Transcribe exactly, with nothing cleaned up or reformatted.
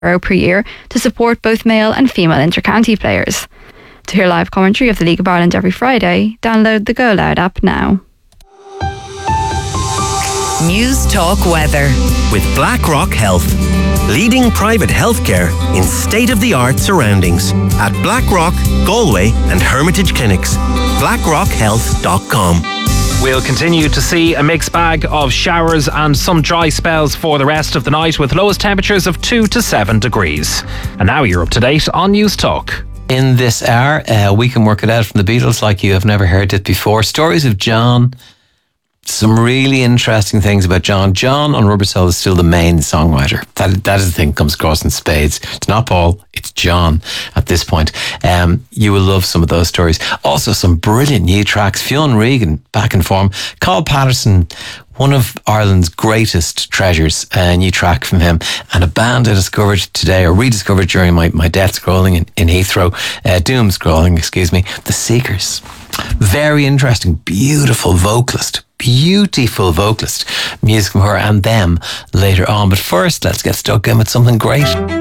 euro per year to support both male and female inter-county players. To hear live commentary of the League of Ireland every Friday, download the Go Loud app now. News Talk Weather. With BlackRock Health. Leading private healthcare in state-of-the-art surroundings. At BlackRock, Galway and Hermitage Clinics. blackrock health dot com. We'll continue to see a mixed bag of showers and some dry spells for the rest of the night, with lowest temperatures of two to seven degrees. And now you're up to date on News Talk. In this hour, uh, we can work it out from the Beatles like you have never heard it before. Stories of John. Some really interesting things about John. John on Rubber Soul is still the main songwriter. That that is the thing that comes across in spades. It's not Paul, it's John at this point. Um, you will love some of those stories. Also some brilliant new tracks. Fionn Regan back in form. Carl Patterson, one of Ireland's greatest treasures, a new track from him. And a band I discovered today, or rediscovered during my, my death scrolling in, in Heathrow, uh, doom scrolling, excuse me, The Seekers. Very interesting, beautiful vocalist, beautiful vocalist. Music from her and them later on. But first, let's get stuck in with something great.